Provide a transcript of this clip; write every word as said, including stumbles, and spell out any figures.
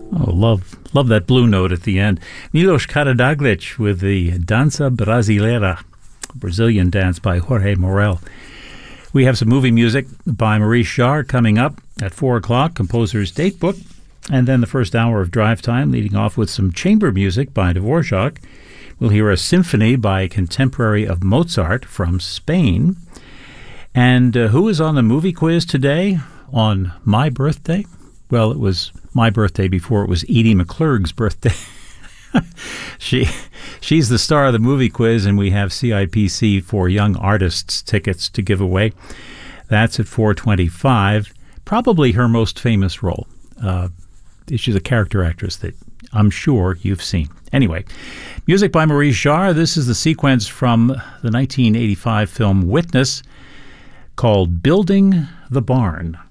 Oh, love love that blue note at the end. Milos Karadzic with the Dança Brasileira, Brazilian dance by Jorge Morel. We have some movie music by Maurice Jarre coming up at four o'clock, composer's date book, and then the first hour of drive time, leading off with some chamber music by Dvorak. We'll hear a symphony by a contemporary of Mozart from Spain. And uh, who is on the movie quiz today on my birthday? Well, it was my birthday before it was Edie McClurg's birthday. she, she's the star of the movie quiz, and we have C I P C for Young Artists tickets to give away. That's at four twenty-five. Probably her most famous role. Uh, she's a character actress that I'm sure you've seen. Anyway, music by Maurice Jarre. This is the sequence from the nineteen eighty-five film Witness called Building the Barn.